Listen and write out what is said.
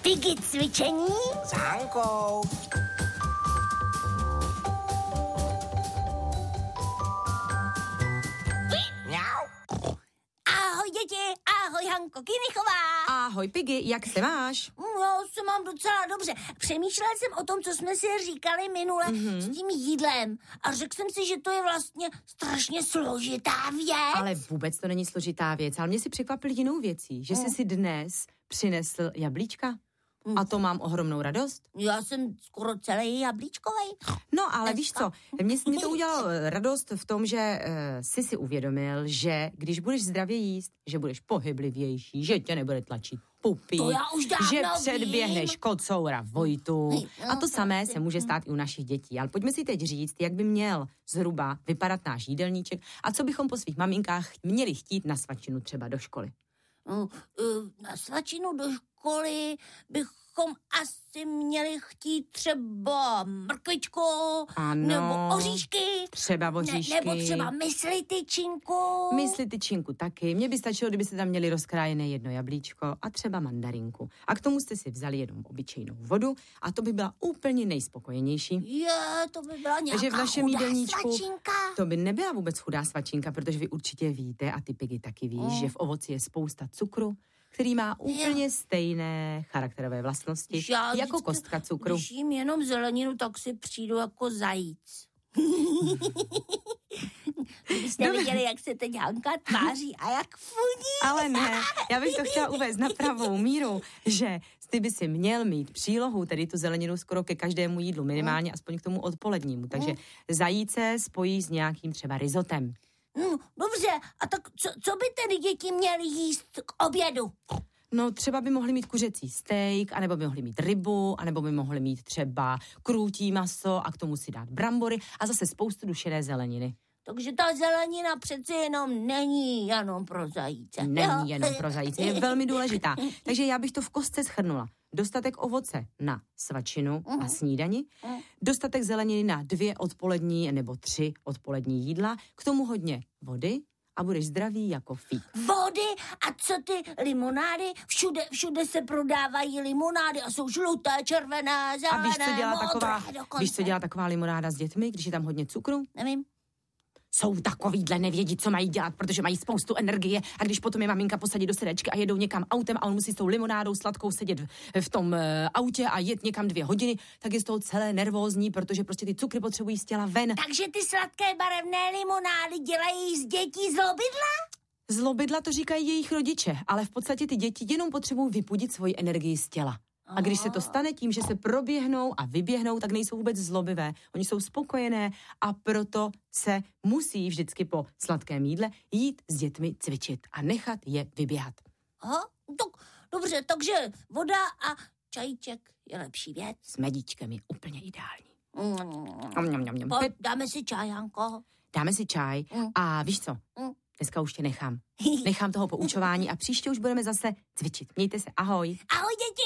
Piggy cvičení s Hankou. Ahoj děti, ahoj Hanko Kynichová. Ahoj Piggy, jak se máš? No, se mám docela dobře. Přemýšlela jsem o tom, co jsme si říkali minule s tím jídlem. A řekl jsem si, že to je vlastně strašně složitá věc. Ale vůbec to není složitá věc, ale mě si překvapil jinou věcí, že jsi si dnes přinesl jablíčka. A to mám ohromnou radost. Já jsem skoro celý jablíčkovej. No, ale víš co, mě to udělalo radost v tom, že jsi si uvědomil, že když budeš zdravě jíst, že budeš pohyblivější, že tě nebude tlačit pupí, To já už dávno že předběhneš vím. kocoura Vojtu. A to samé se může stát i u našich dětí. Ale pojďme si teď říct, jak by měl zhruba vypadat náš jídelníček a co bychom po svých maminkách měli chtít na svačinu třeba do školy. Na svačinu do školy bychom asi měli chtít třeba mrkvičku, Ano, nebo oříšky, třeba oříšky. nebo třeba mysli tyčinku. Mysli tyčinku taky. Mně by stačilo, kdybyste tam měli rozkrájené jedno jablíčko a třeba mandarinku. A k tomu jste si vzali jenom obyčejnou vodu a to by byla úplně nejspokojenější. To by byla nějaká Takže v našem chudá jídelníčku svačinka. to by nebyla vůbec chudá svačinka, protože vy určitě víte a ty Piggy taky víš, že v ovoci je spousta cukru, který má úplně stejné charakterové vlastnosti, Já jako vždycky, kostka cukru. Když jím jenom zeleninu, tak si přijdu jako zajíc. Jste viděli, jak se teď Hanka tváří a jak funí. Ale ne, já bych to chtěla uvést na pravou míru, že ty by si měl mít přílohu, tedy tu zeleninu skoro ke každému jídlu, minimálně aspoň k tomu odpolednímu. Takže zajíce spojí s nějakým třeba rizotem. Dobře, a tak co by tedy děti měly jíst k obědu? No třeba by mohli mít kuřecí steak, anebo by mohli mít rybu, anebo by mohli mít třeba krůtí maso a k tomu si dát brambory a zase spoustu dušené zeleniny. Takže ta zelenina přeci jenom není jenom pro zajíce. Není jenom pro zajíce, je velmi důležitá. Takže já bych to v kostce shrnula. Dostatek ovoce na svačinu a snídani, dostatek zeleniny na 2 odpolední nebo 3 odpolední jídla, k tomu hodně vody a budeš zdravý jako fík. Vody a co ty limonády? Všude se prodávají limonády a jsou žluté, červené, zelené, A víš, co dělá dokonce. taková limonáda s dětmi, když je tam hodně cukru? Nevím. Jsou takovýhle, nevědí, co mají dělat, protože mají spoustu energie a když potom je maminka posadí do sedačky a jedou někam autem a on musí s tou limonádou sladkou sedět v tom autě a jet někam 2 hodiny, tak je z toho celé nervózní, protože prostě ty cukry potřebují z těla ven. Takže ty sladké barevné limonády dělají z dětí zlobidla? Zlobidla to říkají jejich rodiče, ale v podstatě ty děti jenom potřebují vypudit svoji energii z těla. A když se to stane tím, že se proběhnou a vyběhnou, tak nejsou vůbec zlobivé. Oni jsou spokojené a proto se musí vždycky po sladkém jídle jít s dětmi cvičit a nechat je vyběhat. Aha, dobře, takže voda a čajíček je lepší věc. S medíčkem je úplně ideální. Pojď, dáme si čaj, Hanko. Dáme si čaj a víš co? Dneska už tě nechám. Nechám toho poučování a příště už budeme zase cvičit. Mějte se, ahoj. Ahoj děti!